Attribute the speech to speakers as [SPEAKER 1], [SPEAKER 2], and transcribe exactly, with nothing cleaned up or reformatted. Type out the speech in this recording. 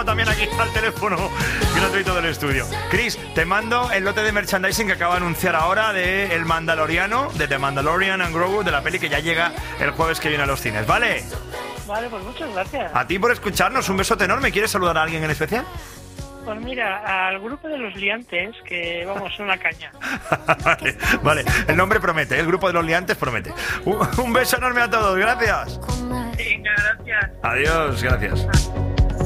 [SPEAKER 1] También aquí al teléfono gratuito del estudio. Chris, te mando el lote de merchandising que acabo de anunciar ahora de El Mandaloriano, de The Mandalorian and Grogu, de la peli que ya llega el jueves que viene a los cines, ¿vale?
[SPEAKER 2] Vale, pues muchas gracias.
[SPEAKER 1] A ti por escucharnos, un besote enorme. ¿Quieres saludar a alguien en especial?
[SPEAKER 2] Pues mira, al grupo de los liantes, que vamos, una caña.
[SPEAKER 1] vale, vale, el nombre promete, el grupo de los liantes promete. Un, un beso enorme a todos, gracias.
[SPEAKER 2] Venga, gracias.
[SPEAKER 1] Adiós, gracias.